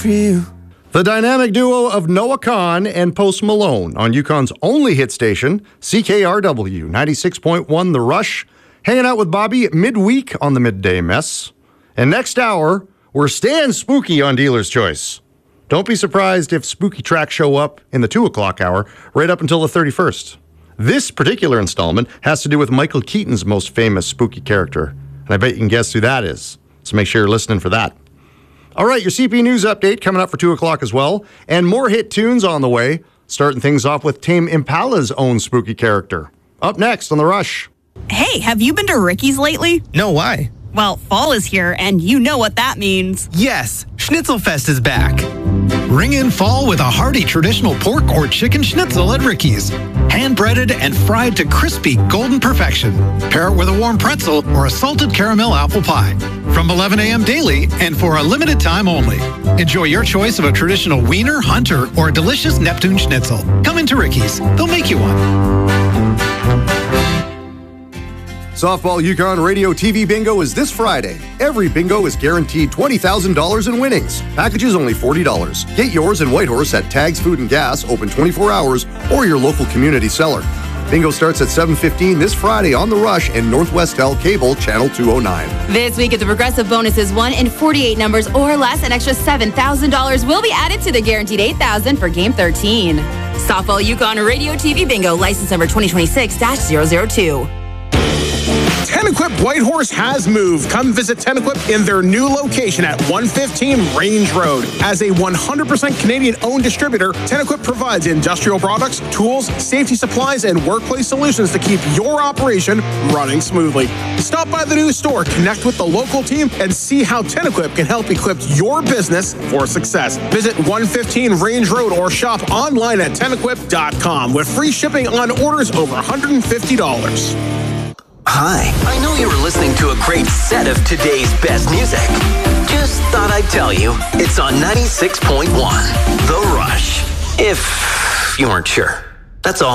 The dynamic duo of Noah Kahan and Post Malone on Yukon's only hit station, CKRW 96.1 The Rush, hanging out with Bobby midweek on the Midday Mess. And next hour, we're staying spooky on Dealer's Choice. Don't be surprised if spooky tracks show up in the 2 o'clock hour right up until the 31st. This particular installment has to do with Michael Keaton's most famous spooky character, and I bet you can guess who that is. So make sure you're listening for that. All right, your CP News update coming up for 2 o'clock as well, and more hit tunes on the way, starting things off with Tame Impala's own spooky character. Up next on The Rush. Hey, have you been to Ricky's lately? No, why? Well, fall is here, and you know what that means. Yes, Schnitzelfest is back. Ring in fall with a hearty traditional pork or chicken schnitzel at Ricky's. Hand-breaded and fried to crispy golden perfection. Pair it with a warm pretzel or a salted caramel apple pie. From 11 a.m. daily and for a limited time only. Enjoy your choice of a traditional wiener, hunter, or a delicious Neptune schnitzel. Come into Ricky's. They'll make you one. Softball Yukon Radio TV Bingo is this Friday. Every bingo is guaranteed $20,000 in winnings. Packages only $40. Get yours in Whitehorse at Tags Food and Gas, open 24 hours, or your local community cellar. Bingo starts at 7:15 this Friday on The Rush and Northwest L Cable, Channel 209. This week at the Progressive bonus is 1 in 48 numbers or less. An extra $7,000 will be added to the guaranteed $8,000 for Game 13. Softball Yukon Radio TV Bingo, license number 2026-002. Tenequip Whitehorse has moved. Come visit Tenequip in their new location at 115 Range Road. As a 100% Canadian-owned distributor, Tenequip provides industrial products, tools, safety supplies, and workplace solutions to keep your operation running smoothly. Stop by the new store, connect with the local team, and see how Tenequip can help equip your business for success. Visit 115 Range Road or shop online at tenequip.com with free shipping on orders over $150. Hi, I know you were listening to a great set of today's best music. Just thought I'd tell you, it's on 96.1 The Rush, if you weren't sure. That's all.